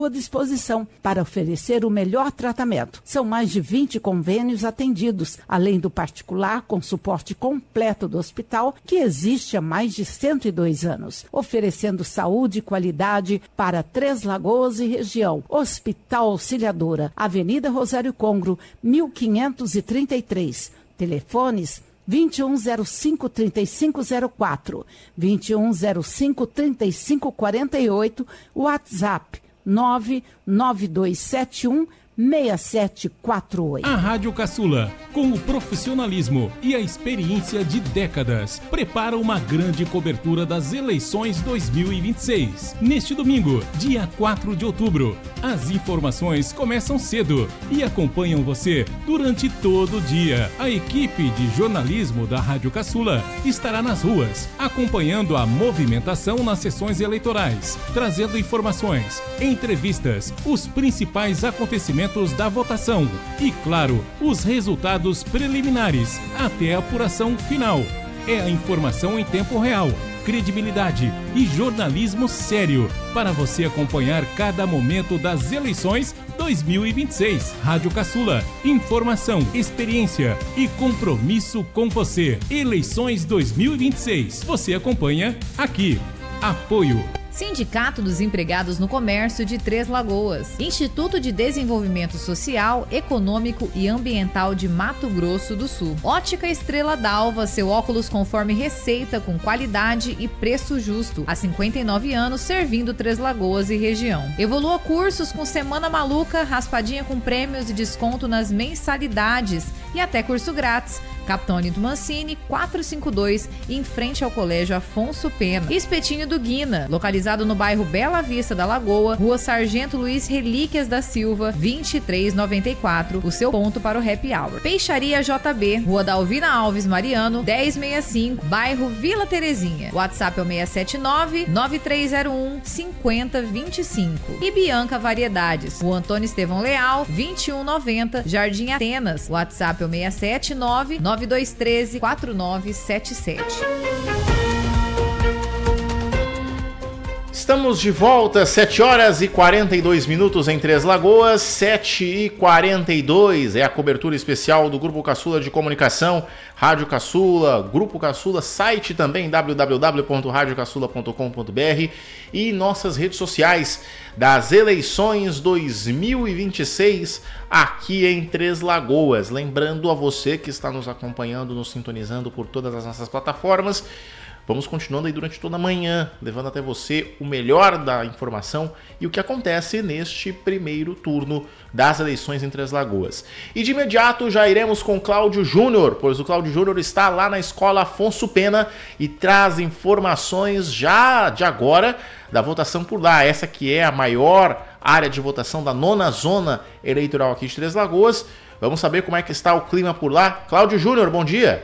à disposição para oferecer o melhor tratamento. São mais de 20 convênios atendidos, além do particular com suporte completo do hospital, que existe há mais de 102 anos, oferecendo saúde e qualidade para Três Lagoas e região. Hospital Auxiliadora, Avenida Rosário Congro, 1533. Telefones 2105-3504, 2105-3548, WhatsApp 99271-6748. A Rádio Caçula, com o profissionalismo e a experiência de décadas, prepara uma grande cobertura das eleições 2026. Neste domingo, dia 4 de outubro, as informações começam cedo e acompanham você durante todo o dia. A equipe de jornalismo da Rádio Caçula estará nas ruas, acompanhando a movimentação nas sessões eleitorais, trazendo informações, entrevistas, os principais acontecimentos da votação e, claro, os resultados preliminares até a apuração final. É a informação em tempo real, credibilidade e jornalismo sério para você acompanhar cada momento das eleições 2026. Rádio Caçula, informação, experiência e compromisso com você. Eleições 2026. Você acompanha aqui. Apoio Sindicato dos Empregados no Comércio de Três Lagoas, Instituto de Desenvolvimento Social, Econômico e Ambiental de Mato Grosso do Sul, Ótica Estrela d'Alva, seu óculos conforme receita com qualidade e preço justo, há 59 anos servindo Três Lagoas e região. Evolua cursos com Semana Maluca, raspadinha com prêmios e desconto nas mensalidades e até curso grátis. Capitão Nito Mancini, 452, em frente ao Colégio Afonso Pena. Espetinho do Guina, localizado no bairro Bela Vista da Lagoa, Rua Sargento Luiz Relíquias da Silva, 2394, o seu ponto para o happy hour. Peixaria JB, Rua Dalvina Alves Mariano, 1065, bairro Vila Terezinha. WhatsApp é o 679-9301-5025. E Bianca Variedades, Rua Antônio Estevão Leal, 2190, Jardim Atenas. WhatsApp é o 679-9213-4977. Estamos de volta, 7 horas e 42 minutos em Três Lagoas, 7h42, é a cobertura especial do Grupo Caçula de Comunicação, Rádio Caçula, Grupo Caçula, site também www.radiocaçula.com.br e nossas redes sociais das eleições 2026 aqui em Três Lagoas. Lembrando a você que está nos acompanhando, nos sintonizando por todas as nossas plataformas, vamos continuando aí durante toda a manhã, levando até você o melhor da informação e o que acontece neste primeiro turno das eleições em Três Lagoas. E de imediato já iremos com o Cláudio Júnior, pois o Cláudio Júnior está lá na Escola Afonso Pena e traz informações já de agora da votação por lá. Essa que é a maior área de votação da 9ª Zona Eleitoral aqui de Três Lagoas. Vamos saber como é que está o clima por lá. Cláudio Júnior, bom dia.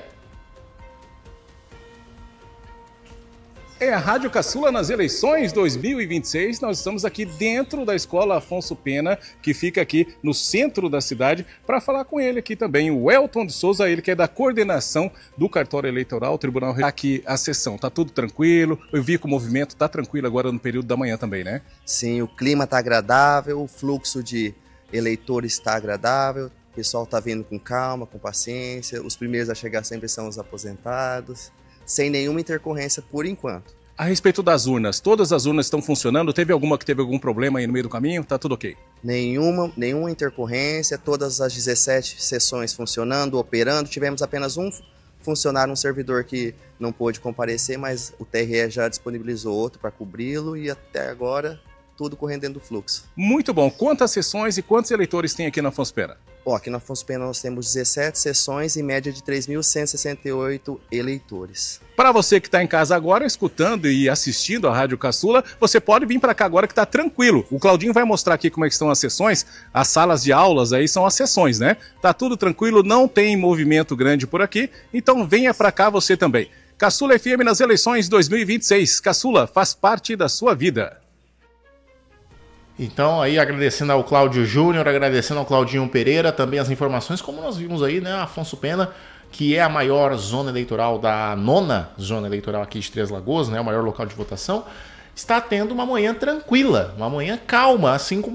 É a Rádio Caçula nas eleições 2026. Nós estamos aqui dentro da Escola Afonso Pena, que fica aqui no centro da cidade, para falar com ele aqui também, o Elton de Souza, ele que é da coordenação do cartório eleitoral, Tribunal aqui a sessão. Tá tudo tranquilo? Eu vi que o movimento tá tranquilo agora no período da manhã também, né? Sim, o clima tá agradável, o fluxo de eleitores está agradável, o pessoal tá vindo com calma, com paciência, os primeiros a chegar sempre são os aposentados, sem nenhuma intercorrência por enquanto. A respeito das urnas, todas as urnas estão funcionando? Teve alguma que teve algum problema aí no meio do caminho? Tá tudo ok? Nenhuma intercorrência, todas as 17 sessões funcionando, operando. Tivemos apenas um funcionário, um servidor que não pôde comparecer, mas o TRE já disponibilizou outro para cobri-lo e até agora tudo correndo dentro do fluxo. Muito bom. Quantas sessões e quantos eleitores tem aqui na Afonso Pena? Aqui na Afonso Pena nós temos 17 sessões em média de 3.168 eleitores. Para você que está em casa agora, escutando e assistindo a Rádio Caçula, você pode vir para cá agora que está tranquilo. O Claudinho vai mostrar aqui como é que estão as sessões, as salas de aulas aí são as sessões, né? Tá tudo tranquilo, não tem movimento grande por aqui, então venha para cá você também. Caçula FM nas eleições 2026. Caçula faz parte da sua vida. Então, aí agradecendo ao Cláudio Júnior, agradecendo ao Claudinho Pereira, também as informações, como nós vimos aí, né, Afonso Pena, que é a maior zona eleitoral da 9ª Zona Eleitoral aqui de Três Lagoas, né, o maior local de votação, está tendo uma manhã tranquila, uma manhã calma, assim como